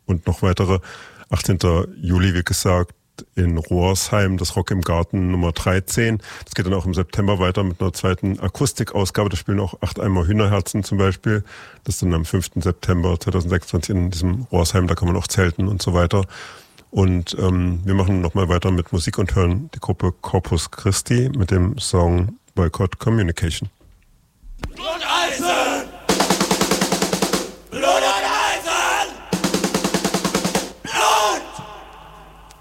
und noch weitere. 18. Juli, wie gesagt, in Rohrsheim, das Rock im Garten Nummer 13. Das geht dann auch im September weiter mit einer zweiten Akustikausgabe. Da spielen auch 8 Eimer Hühnerherzen zum Beispiel. Das ist dann am 5. September 2026 in diesem Rohrsheim. Da kann man auch zelten und so weiter. Und wir machen nochmal weiter mit Musik und hören die Gruppe Corpus Christi mit dem Song Boycott Communication.